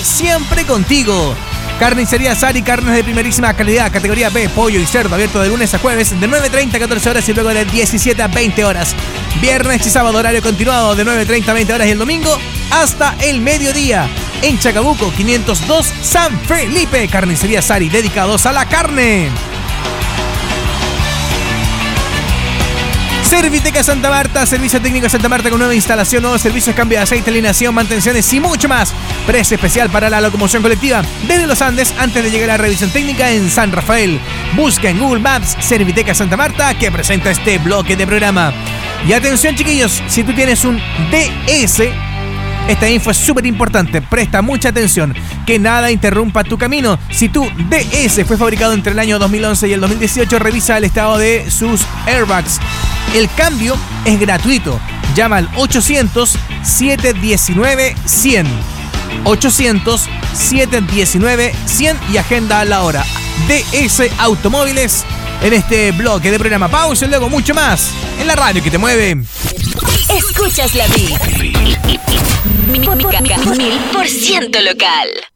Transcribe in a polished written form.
siempre contigo. Carnicería Sari, carnes de primerísima calidad, categoría B, pollo y cerdo, abierto de lunes a jueves de 9:30 a 14 horas y luego de 17 a 20 horas. Viernes y sábado horario continuado de 9:30 a 20 horas y el domingo hasta el mediodía. En Chacabuco 502 San Felipe, Carnicería Sari, dedicados a la carne. Serviteca Santa Marta, servicio técnico Santa Marta con nueva instalación, nuevos servicios, cambio de aceite, alineación, mantenciones y mucho más. Precio especial para la locomoción colectiva desde los Andes antes de llegar a la revisión técnica en San Rafael. Busca en Google Maps Serviteca Santa Marta que presenta este bloque de programa. Y atención chiquillos, si tú tienes un DS, esta info es súper importante, presta mucha atención, que nada interrumpa tu camino. Si tu DS fue fabricado entre el año 2011 y el 2018, revisa el estado de sus airbags. El cambio es gratuito. Llama al 800-719-100. 800-719-100 y agenda a la hora. DS Automóviles en este bloque de programa. Pausa y luego mucho más en la radio que te mueve. Escuchas la 1000% local.